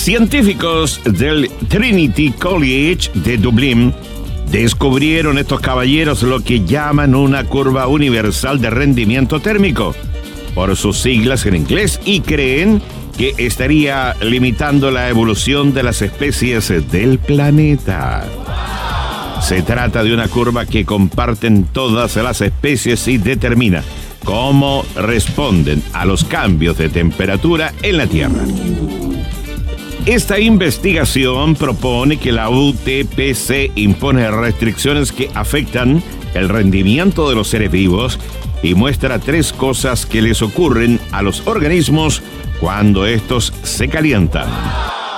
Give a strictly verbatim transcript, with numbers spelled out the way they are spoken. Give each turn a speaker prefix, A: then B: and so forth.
A: Científicos del Trinity College de Dublín descubrieron estos caballeros lo que llaman una curva universal de rendimiento térmico, por sus siglas en inglés, y creen que estaría limitando la evolución de las especies del planeta. Se trata de una curva que comparten todas las especies y determina cómo responden a los cambios de temperatura en la Tierra. Esta investigación propone que la U T P C impone restricciones que afectan el rendimiento de los seres vivos y muestra tres cosas que les ocurren a los organismos cuando estos se calientan.